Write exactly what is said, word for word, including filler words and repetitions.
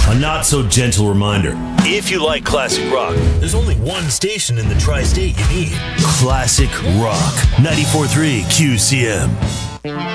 A not-so-gentle reminder. If you like classic rock, there's only one station in the tri-state you need. Classic Rock. ninety-four point three Q C M.